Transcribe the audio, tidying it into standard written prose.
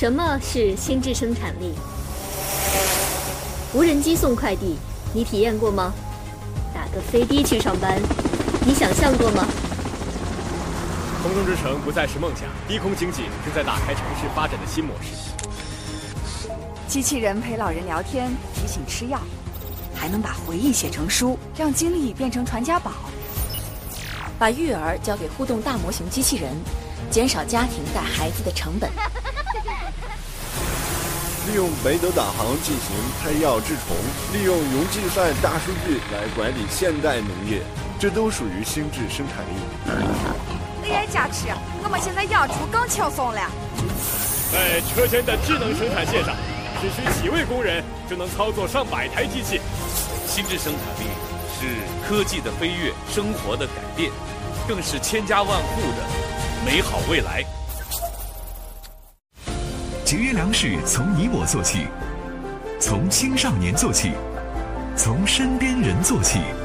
什么是心智生产力？无人机送快递，你体验过吗？打个飞的去上班，你想象过吗？ 空中之城不再是梦想，低空经济正在打开城市发展的新模式。 机器人陪老人聊天，提醒吃药，还能把回忆写成书，让经历变成传家宝。 把育儿交给互动大模型机器人，减少家庭带孩子的成本。 利用北斗导航进行配药治虫，利用云计算大数据来管理现代农业，这都属于心智生产力。 AI 加持，我们现在养猪更轻松了。 在车间的智能生产线上，只需几位工人就能操作上百台机器。 心智生产力是科技的飞跃，生活的改变，更是千家万户的美好未来。 节约粮食从你我做起，从青少年做起，从身边人做起。